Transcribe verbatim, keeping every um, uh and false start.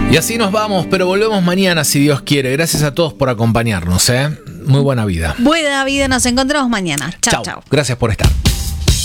Y así nos vamos, pero volvemos mañana si Dios quiere. Gracias a todos por acompañarnos, ¿eh? Muy buena vida. Buena vida, nos encontramos mañana. Chao, chao. Gracias por estar.